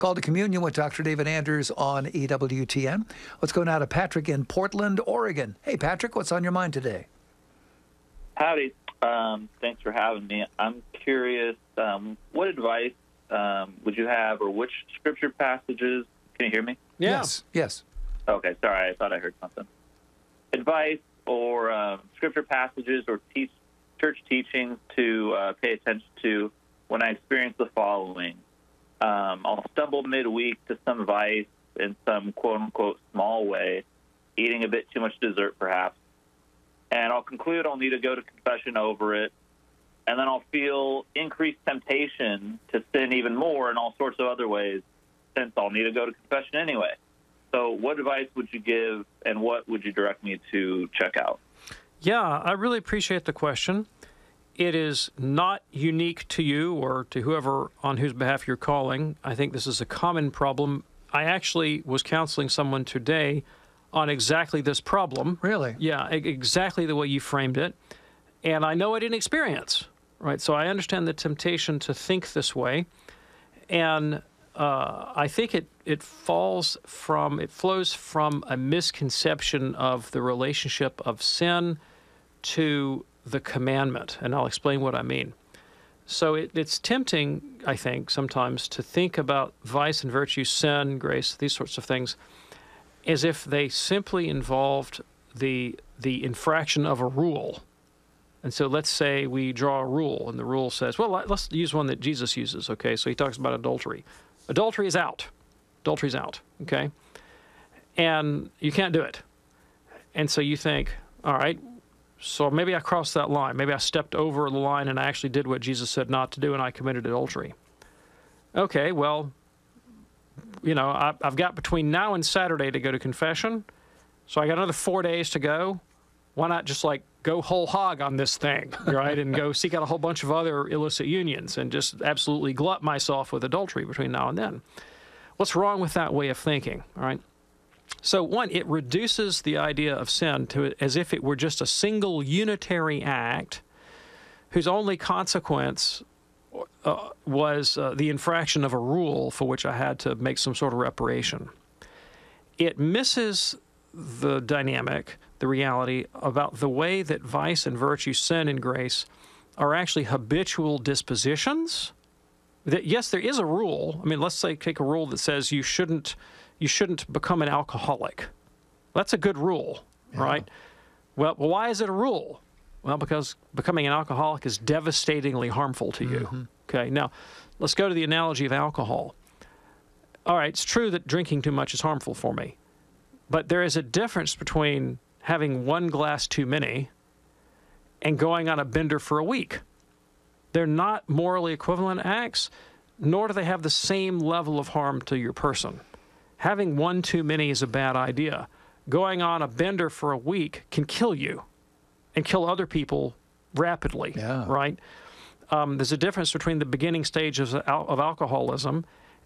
Call to Communion with Dr. David Anders on EWTN. Let's go now to Patrick in Portland, Oregon. Hey, Patrick, what's on your mind today? Howdy. Thanks for having me. I'm curious, what advice would you have, or which scripture passages? Can you hear me? Yeah. Yes. Okay, sorry. I thought I heard something. Advice or scripture passages or church teachings to pay attention to when I experience the following. I'll stumble midweek to some vice in some quote-unquote small way, eating a bit too much dessert perhaps, and I'll conclude I'll need to go to confession over it, and then I'll feel increased temptation to sin even more in all sorts of other ways, since I'll need to go to confession anyway. So what advice would you give, and what would you direct me to check out? Yeah, I really appreciate the question. It is not unique to you or to whoever on whose behalf you're calling. I think this is a common problem. I actually was counseling someone today on exactly this problem. Really? Yeah, exactly the way you framed it. And I know it in experience, right? So I understand the temptation to think this way. And I think it flows from a misconception of the relationship of sin to the commandment, and I'll explain what I mean. So it's tempting, I think, sometimes to think about vice and virtue, sin, grace, these sorts of things, as if they simply involved the infraction of a rule. And so let's say we draw a rule, and the rule says, well, let's use one that Jesus uses, okay? So he talks about adultery. Adultery is out. Adultery's out, okay? And you can't do it. And so you think, all right, so maybe I crossed that line. Maybe I stepped over the line and I actually did what Jesus said not to do, and I committed adultery. Okay, well, you know, I've got between now and Saturday to go to confession, so I got another 4 days to go. Why not just, like, go whole hog on this thing, right, and go seek out a whole bunch of other illicit unions and just absolutely glut myself with adultery between now and then? What's wrong with that way of thinking, all right? So, one, it reduces the idea of sin to as if it were just a single unitary act whose only consequence was the infraction of a rule for which I had to make some sort of reparation. It misses the dynamic, the reality about the way that vice and virtue, sin and grace, are actually habitual dispositions. That, yes, there is a rule. I mean, let's say take a rule that says you shouldn't become an alcoholic. That's a good rule, right? Well, why is it a rule? Well, because becoming an alcoholic is devastatingly harmful to you. Okay, now let's go to the analogy of alcohol. All right, it's true that drinking too much is harmful for me, but there is a difference between having one glass too many and going on a bender for a week. They're not morally equivalent acts, nor do they have the same level of harm to your person. Having one too many is a bad idea. Going on a bender for a week can kill you and kill other people rapidly, right? There's a difference between the beginning stages of alcoholism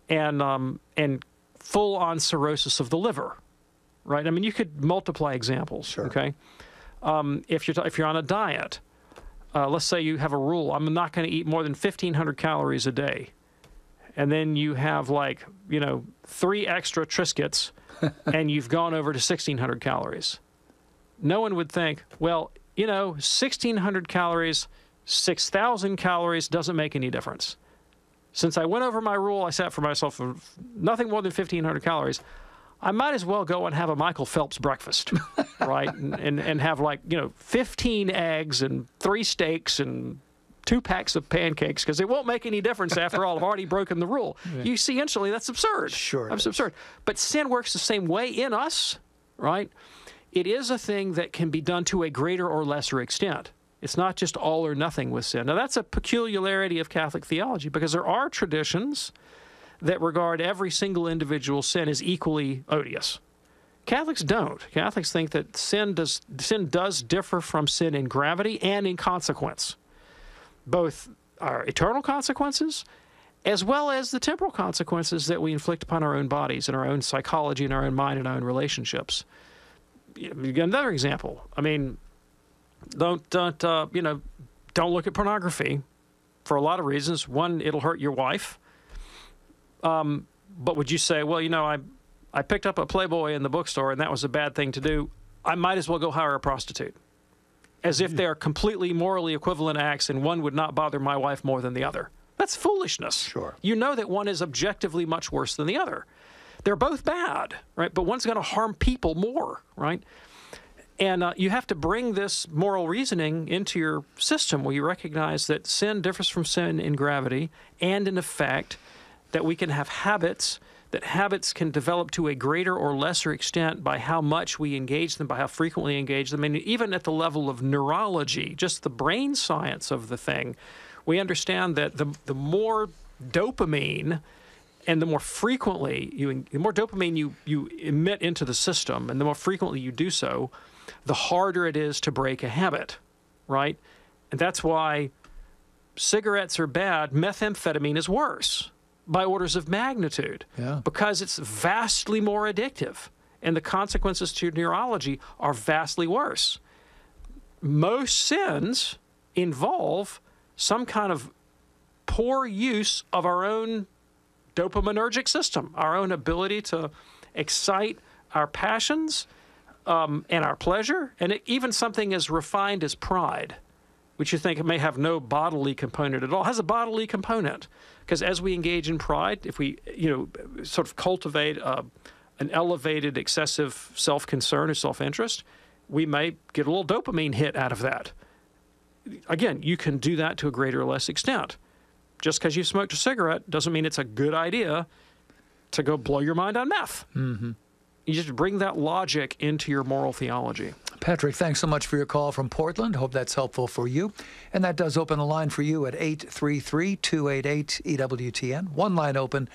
and full-on cirrhosis of the liver, right? I mean, you could multiply examples, okay? If you're on a diet, let's say you have a rule, I'm not going to eat more than 1,500 calories a day. And then you have, like, 3 extra Triscuits, and you've gone over to 1,600 calories. No one would think, well, 1,600 calories, 6,000 calories doesn't make any difference. Since I went over my rule, I set for myself nothing more than 1,500 calories. I might as well go and have a Michael Phelps breakfast, right? And have, 15 eggs and 3 steaks and 2 packs of pancakes, because it won't make any difference after all. I've already broken the rule. Yeah. You see, instantly, that's absurd. Sure. That's absurd. But sin works the same way in us, right? It is a thing that can be done to a greater or lesser extent. It's not just all or nothing with sin. Now, that's a peculiarity of Catholic theology, because there are traditions that regard every single individual sin as equally odious. Catholics don't. Catholics think that sin does differ from sin in gravity and in consequence. Both our eternal consequences as well as the temporal consequences that we inflict upon our own bodies and our own psychology and our own mind and our own relationships. Another example, I mean, don't look at pornography for a lot of reasons. One, it'll hurt your wife. But would you say, well, I picked up a Playboy in the bookstore and that was a bad thing to do. I might as well go hire a prostitute. As if they are completely morally equivalent acts and one would not bother my wife more than the other. That's foolishness. Sure. You know that one is objectively much worse than the other. They're both bad, right? But one's going to harm people more, right? And you have to bring this moral reasoning into your system where you recognize that sin differs from sin in gravity and in effect, that we can have habits, that habits can develop to a greater or lesser extent by how much we engage them, by how frequently we engage them. And even at the level of neurology, just the brain science of the thing, we understand that the more dopamine and the more frequently the more dopamine you emit into the system and the more frequently you do so, the harder it is to break a habit, right? And that's why cigarettes are bad. Methamphetamine is worse by orders of magnitude because it's vastly more addictive and the consequences to your neurology are vastly worse. Most sins involve some kind of poor use of our own dopaminergic system, our own ability to excite our passions and our pleasure, and even something as refined as pride, which you think may have no bodily component at all, has a bodily component. Because as we engage in pride, if we sort of cultivate an elevated, excessive self-concern or self-interest, we may get a little dopamine hit out of that. Again, you can do that to a greater or less extent. Just because you've smoked a cigarette doesn't mean it's a good idea to go blow your mind on meth. Mm-hmm. You just bring that logic into your moral theology. Patrick, thanks so much for your call from Portland. Hope that's helpful for you. And that does open a line for you at 833-288-EWTN. One line open,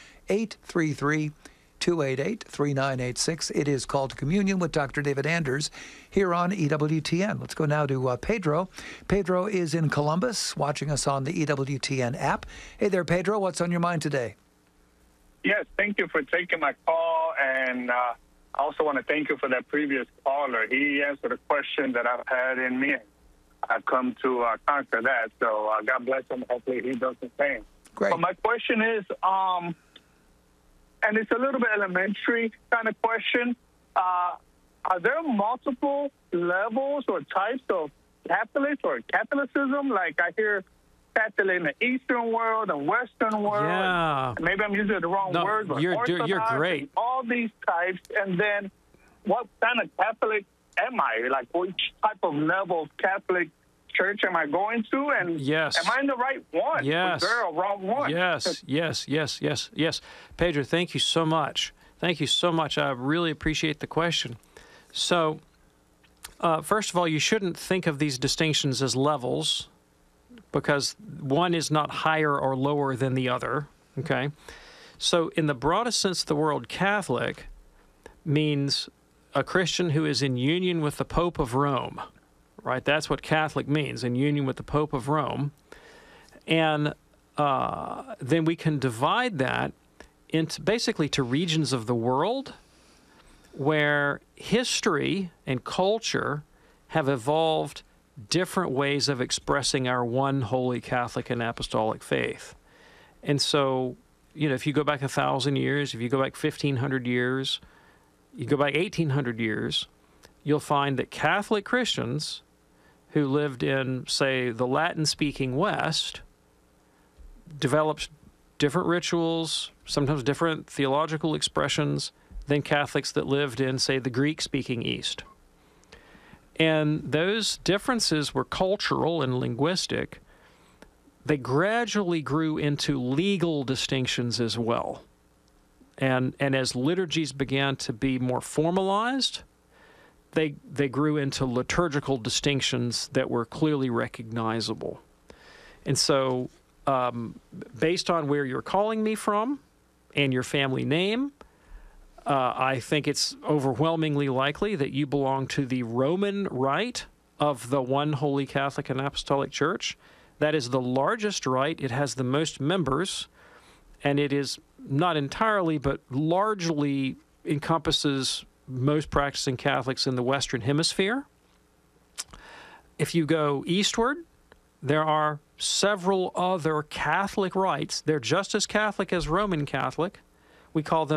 833-288-3986. It is called Communion with Dr. David Anders here on EWTN. Let's go now to Pedro. Pedro is in Columbus, watching us on the EWTN app. Hey there, Pedro. What's on your mind today? Yes, thank you for taking my call, and I also want to thank you for that previous caller. He answered a question that I've had in me. I've come to conquer that, so God bless him. Hopefully he does the same. Great. But my question is, and it's a little bit elementary kind of question, are there multiple levels or types of Catholics or Catholicism? Like I hear Catholic in the Eastern world and Western world. Yeah. And maybe I'm using the wrong word, but you're Orthodox great. and all these types. And then what kind of Catholic am I? Like which type of level of Catholic church am I going to? And yes. am I in the right one? Yes. Is there a wrong one? Yes. Pedro, thank you so much. Thank you so much. I really appreciate the question. So, first of all, you shouldn't think of these distinctions as levels, because one is not higher or lower than the other, okay? So in the broadest sense of the word, Catholic means a Christian who is in union with the Pope of Rome, right? That's what Catholic means, in union with the Pope of Rome. And then we can divide that into basically to regions of the world where history and culture have evolved different ways of expressing our one holy Catholic and apostolic faith. And so, if you go back 1,000 years, if you go back 1,500 years, you go back 1,800 years, you'll find that Catholic Christians who lived in, say, the Latin-speaking West developed different rituals, sometimes different theological expressions than Catholics that lived in, say, the Greek-speaking East. And those differences were cultural and linguistic. They gradually grew into legal distinctions as well. And as liturgies began to be more formalized, they grew into liturgical distinctions that were clearly recognizable. And so, based on where you're calling me from and your family name, I think it's overwhelmingly likely that you belong to the Roman Rite of the one holy Catholic and Apostolic Church. That is the largest rite. It has the most members, and it is not entirely, but largely encompasses most practicing Catholics in the Western Hemisphere. If you go eastward, there are several other Catholic rites. They're just as Catholic as Roman Catholic, We call them